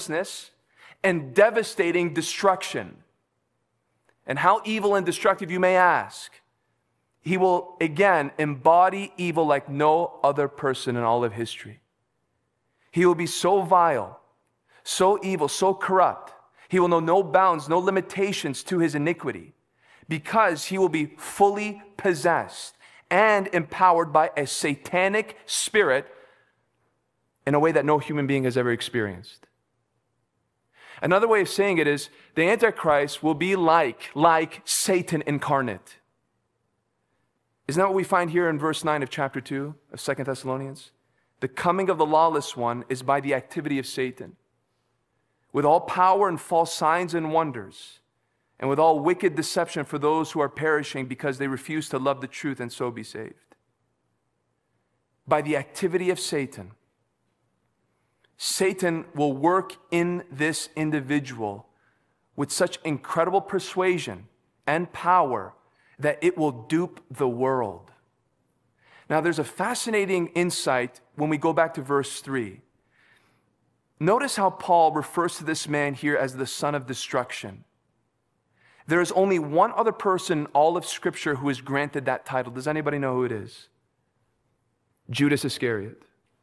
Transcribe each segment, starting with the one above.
lawlessness and devastating destruction. And how evil and destructive, you may ask? He will, again, embody evil like no other person in all of history. He will be so vile, so evil, so corrupt. He will know no bounds, no limitations to his iniquity, because he will be fully possessed and empowered by a satanic spirit in a way that no human being has ever experienced. Another way of saying it is, the Antichrist will be like Satan incarnate. Isn't that what we find here in verse 9 of chapter 2 of 2 Thessalonians? The coming of the lawless one is by the activity of Satan, with all power and false signs and wonders, and with all wicked deception for those who are perishing because they refuse to love the truth and so be saved. By the activity of Satan, Satan will work in this individual with such incredible persuasion and power that it will dupe the world. Now, there's a fascinating insight when we go back to verse 3. Notice how Paul refers to this man here as the son of destruction. There is only one other person in all of Scripture who is granted that title. Does anybody know who it is? Judas Iscariot.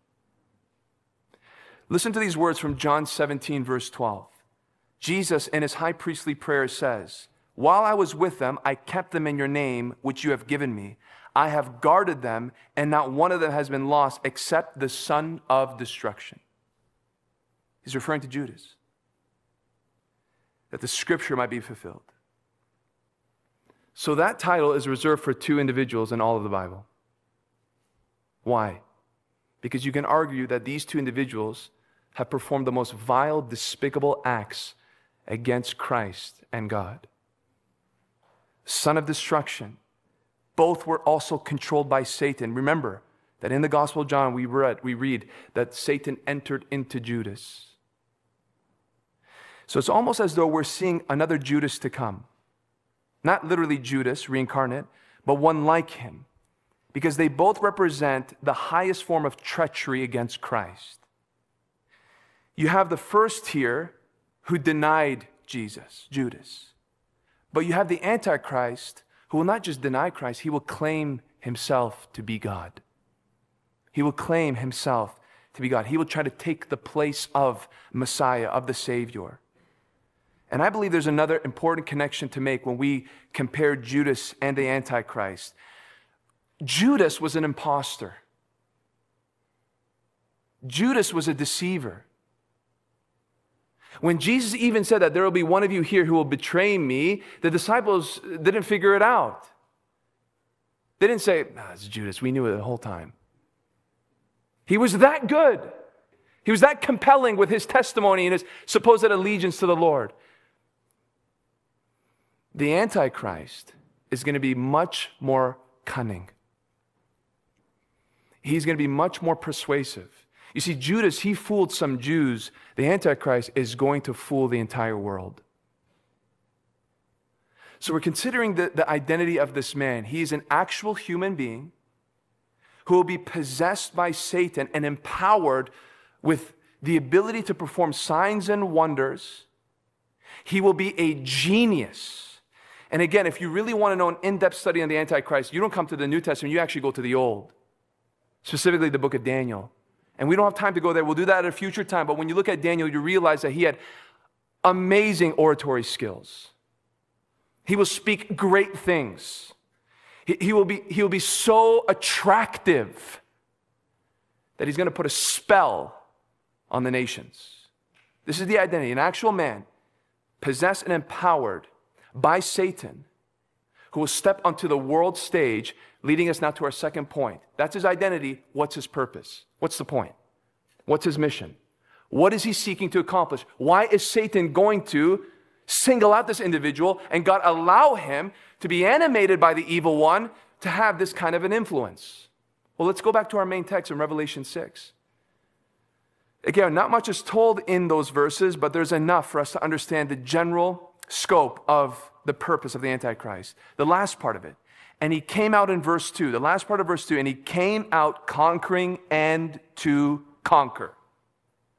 Listen to these words from John 17, verse 12. Jesus, in his high priestly prayer, says, "While I was with them, I kept them in your name, which you have given me. I have guarded them, and not one of them has been lost except the son of destruction." He's referring to Judas, that the Scripture might be fulfilled. So that title is reserved for two individuals in all of the Bible. Why? Because you can argue that these two individuals have performed the most vile, despicable acts against Christ and God. Son of destruction. Both were also controlled by Satan. Remember that in the Gospel of John we read that Satan entered into Judas. So it's almost as though we're seeing another Judas to come. Not literally Judas reincarnate, but one like him. Because they both represent the highest form of treachery against Christ. You have the first here who denied Jesus, Judas. But you have the Antichrist who will not just deny Christ, he will claim himself to be God. He will claim himself to be God. He will try to take the place of Messiah, of the Savior. And I believe there's another important connection to make when we compare Judas and the Antichrist. Judas was an imposter. Judas was a deceiver. When Jesus even said that there will be one of you here who will betray me, the disciples didn't figure it out. They didn't say, it's Judas, we knew it the whole time. He was that good. He was that compelling with his testimony and his supposed allegiance to the Lord. The Antichrist is going to be much more cunning. He's going to be much more persuasive. You see, Judas, he fooled some Jews. The Antichrist is going to fool the entire world. So we're considering the identity of this man. He is an actual human being who will be possessed by Satan and empowered with the ability to perform signs and wonders. He will be a genius. And again, if you really want to know an in-depth study on the Antichrist, you don't come to the New Testament, you actually go to the Old, specifically the book of Daniel. And we don't have time to go there. We'll do that at a future time. But when you look at Daniel, you realize that he had amazing oratory skills. He will speak great things. He will be so attractive that he's going to put a spell on the nations. This is the identity. An actual man, possessed and empowered by Satan, who will step onto the world stage, leading us now to our second point. That's his identity. What's his purpose? What's the point? What's his mission? What is he seeking to accomplish? Why is Satan going to single out this individual and God allow him to be animated by the evil one to have this kind of an influence? Well, let's go back to our main text in Revelation 6. Again, not much is told in those verses, but there's enough for us to understand the general scope of the purpose of the Antichrist. The last part of it. And he came out in verse 2, the last part of verse 2, and he came out conquering and to conquer.